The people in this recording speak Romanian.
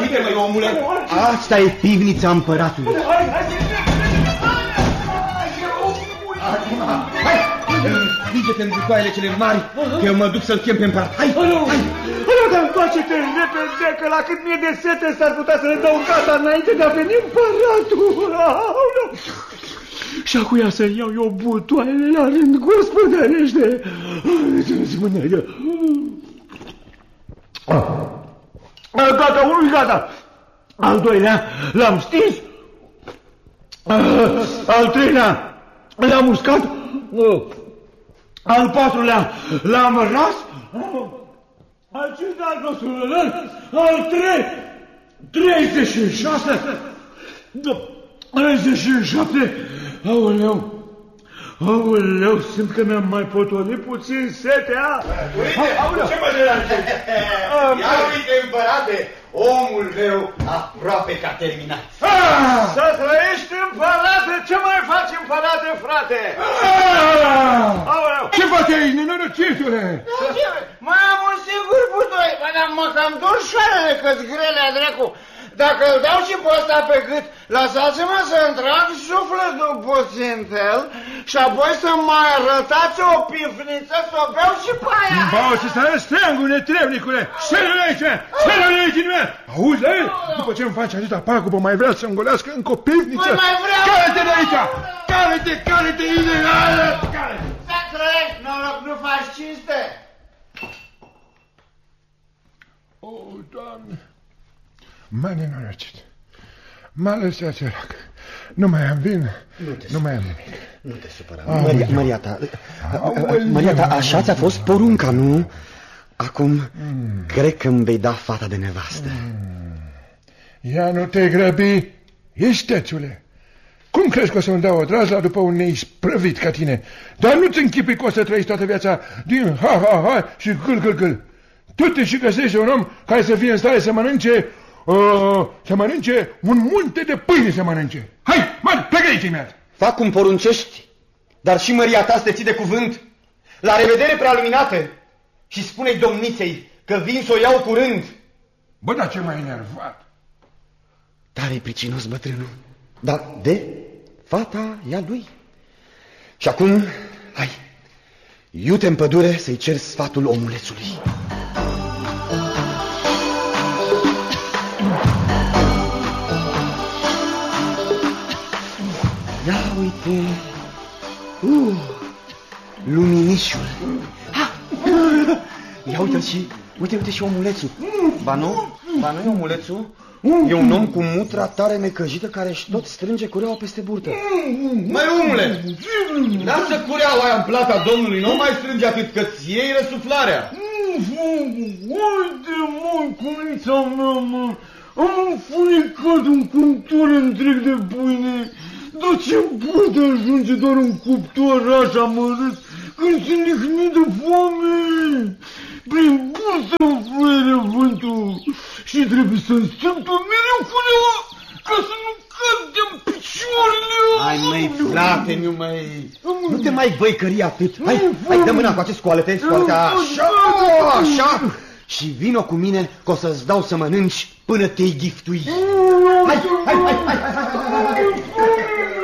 uite, măi, omule. Asta e pivnița împăratului. Hai, împinge-te în bucoaiele cele mari, că eu mă duc să-l chem pe împărat. Hai, hai. Dar întoarce-te repede, că la cât mie de sete s-ar putea să le dau gata înainte de a veni împăratul. Și acuia să iau eu butoaiele la rând, gospodărește. Gata, unul gata. Al doilea l-am stins. Al treilea l-am uscat. Al patrulea l-am ras. Al cincilea al 36. 37. Aoleu, simt că mi-am mai potolit puțin setea. Uite, ce mă deranje? Ia uite, împărate, omul meu aproape că a terminat. Să trăiești, împărate! Ce mai faci, împărate, frate? Ce faci aici, nenorocitule? Mai am un singur butoi, dar mă cam dor șoarele că-ți grele, dracu. Dacă îl dau și pe ăsta pe gât, lăsați-mă să-mi trag sufletul puțin fel și apoi să mai arătați o pifniță să o beau și pe aia. Bau și să arăți steangul, netrebnicule! Șeră-l aici! Șeră-l aici din mea! Auzi, ei? După ce îmi faci atâta pagubă, mai vrea să-mi golească încă o pifniță? Păi mai vreau! Care-te de aici! Care-te, ideală! Să trăiești, noroc, nu faci cinste! O, Doamne! M-a nenorocit. M-a lăsat sărac. Nu mai am vin, nu mai am nimic. Nu te supăra. Măriata, așa ți-a fost porunca, nu? Acum, cred că îmi vei da fata de nevastă. Ia nu te grăbi, istețule. Cum crezi că o să-mi dau o drazla după un neisprăvit ca tine? Dar nu-ți închipui că o să trăiești toată viața din ha-ha-ha și gâl-gâl-gâl. Tu te și găsești un om care să fie în stare să mănânce un munte de pâine să mănânce. Hai, plecă aici imediat. Fac cum poruncești, dar și măria ta să te ții de cuvânt. La revedere, prealuminate, și spune-i domniței că vin să o iau curând. Bă, dar ce m-ai enervat. Tare pricinos bătrânul, dar de fata e a lui. Și acum, hai, iute în pădure să-i cer sfatul omulețului. Ia uite, luminișul. Ia uite-l și, uite și omulețul. Ba nu e omulețul? E un om cu mutra tare necăjită care își tot strânge cureaua peste burtă. Măi, omule, lasă cureaua aia în plata domnului, nu mai strânge atât că-ți iei răsuflarea. Uite, măi, cunița mea, mă. Am înfunicat un cuptor întreg de pâine. Dar ce poate ajunge doar un cuptor așa mărât când se nihnit de foame? Prin bursă îmi fluiere vântul și trebuie să-mi strâng pe mereu cureaua ca să nu cad de-mi picioarele. Hai, măi, frate, nu te mai băicări atât. Hai, dă mâna cu acest scoalete, așa. Și vino cu mine că o să-ți dau să mănânci până te-i giftui. Hai.